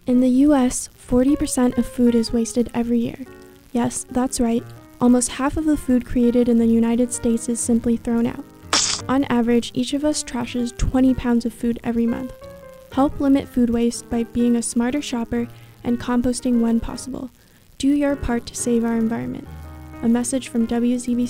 In the US, 40% of food is wasted every year. Yes, that's right. Almost half of the food created in the United States is simply thrown out. On average, each of us trashes 20 pounds of food every month. Help limit food waste by being a smarter shopper and composting when possible. Do your part to save our environment. A message from WZBC